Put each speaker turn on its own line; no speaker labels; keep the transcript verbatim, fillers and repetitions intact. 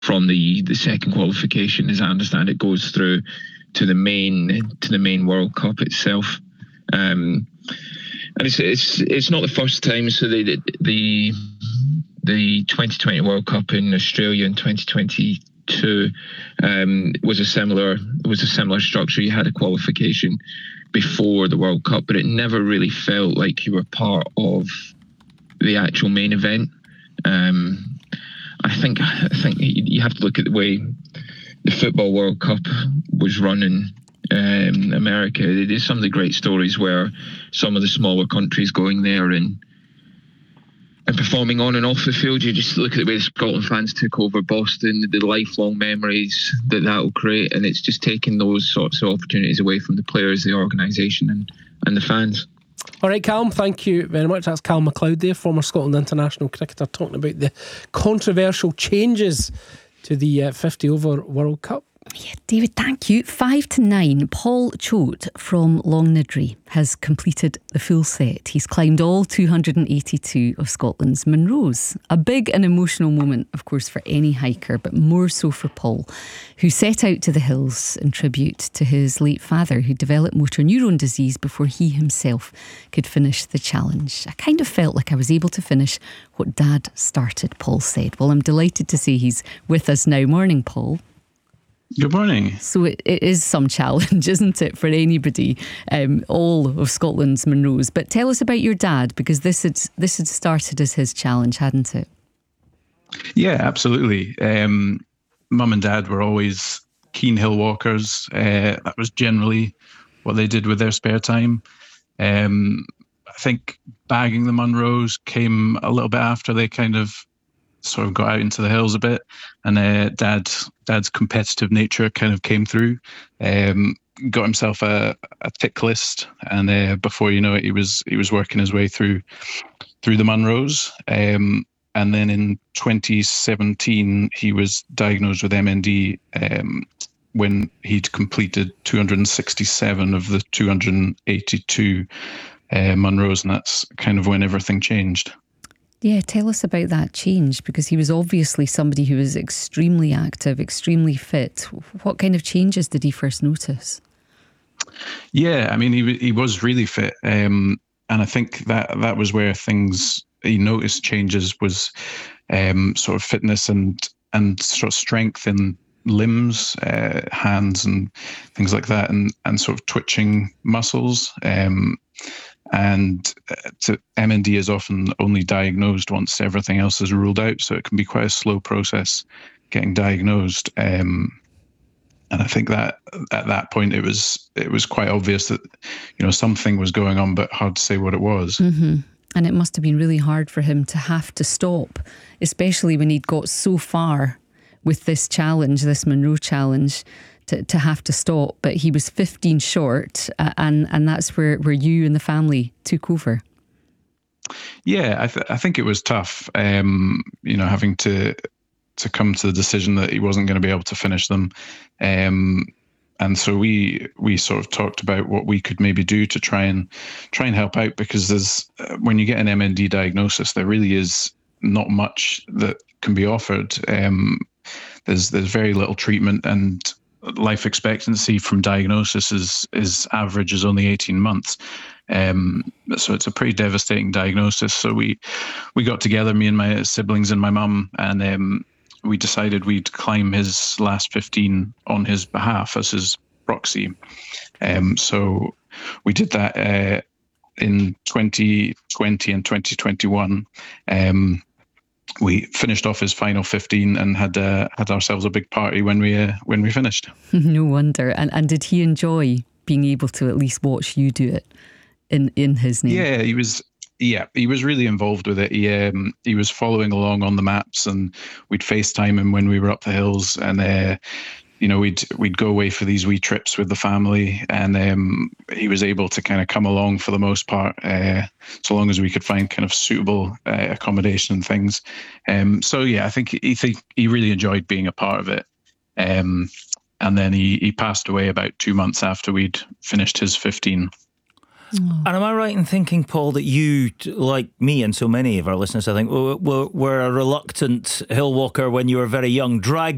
from the, the second qualification, as I understand it, goes through to the main to the main World Cup itself. Um, and it's it's it's not the first time. So the the the twenty twenty World Cup in Australia in twenty twenty-two um, was a similar was a similar structure. You had a qualification before the World Cup, but it never really felt like you were part of the actual main event. Um, I think I think you have to look at the way the Football World Cup was run in um, America. There's some of the great stories where some of the smaller countries going there and and performing on and off the field. You just look at the way the Scotland fans took over Boston, the lifelong memories that that will create, and it's just taking those sorts of opportunities away from the players, the organisation, and and the fans.
All right, Callum, thank you very much. That's Callum MacLeod there, former Scotland international cricketer, talking about the controversial changes to the uh, fifty over World Cup.
Yeah, David, thank you. Five to nine. Paul Choate from Longnidree has completed the full set. He's climbed all two hundred eighty-two of Scotland's Munros. A big and emotional moment, of course, for any hiker, but more so for Paul, who set out to the hills in tribute to his late father, who developed motor neurone disease before he himself could finish the challenge. I kind of felt like I was able to finish what Dad started, Paul said. Well, I'm delighted to say he's with us now. Morning, Paul.
Good morning.
So it, it is some challenge, isn't it, for anybody, um, all of Scotland's Munros. But tell us about your dad, because this had, this had started as his challenge, hadn't it?
Yeah, absolutely. Um, Mum and Dad were always keen hill walkers. Uh, that was generally what they did with their spare time. Um, I think bagging the Munros came a little bit after they kind of sort of got out into the hills a bit, and uh, dad dad's competitive nature kind of came through. Um, got himself a, a tick list, and uh, before you know it, he was he was working his way through through the Munros. Um, and then in twenty seventeen, he was diagnosed with M N D um, when he'd completed two hundred sixty-seven of the two hundred eighty-two uh, Munros, and that's kind of when everything changed.
Yeah, tell us about that change, because he was obviously somebody who was extremely active, extremely fit. What kind of changes did he first notice?
Yeah, I mean, he he was really fit, um, and I think that that was where things he noticed changes was um, sort of fitness and and sort of strength in limbs, uh, hands, and things like that, and and sort of twitching muscles. Um, And to, M N D is often only diagnosed once everything else is ruled out, so it can be quite a slow process getting diagnosed. Um, and I think that at that point it was it was quite obvious that, you know, something was going on, but hard to say what it was.
Mm-hmm. And it must have been really hard for him to have to stop, especially when he'd got so far with this challenge, this Munro challenge. To, to have to stop, but he was fifteen short, uh, and and that's where, where you and the family took over.
Yeah, I, th- I think it was tough, um, you know, having to to come to the decision that he wasn't going to be able to finish them, um, and so we we sort of talked about what we could maybe do to try and try and help out, because there's uh, when you get an M N D diagnosis, there really is not much that can be offered. Um, there's there's very little treatment, and life expectancy from diagnosis is is average is only eighteen months. Um, so it's a pretty devastating diagnosis. So we we got together, me and my siblings and my mum, and um, we decided we'd climb his last fifteen on his behalf as his proxy. Um, so we did that uh, in twenty twenty and twenty twenty-one. Um, we finished off his final fifteen and had uh, had ourselves a big party when we uh, when we finished.
No wonder. And and did he enjoy being able to at least watch you do it in, in his name?
Yeah, he was. Yeah, he was really involved with it. He um, he was following along on the maps, and we'd FaceTime him when we were up the hills, and uh, you know we'd we'd go away for these wee trips with the family, and um, he was able to kind of come along for the most part, uh, so long as we could find kind of suitable uh, accommodation and things. Um, so yeah, I think he think he really enjoyed being a part of it. Um, and then he he passed away about two months after we'd finished his fifteen.
Oh. And am I right in thinking, Paul, that you, like me and so many of our listeners, I think, were, were a reluctant hill walker when you were very young, dragged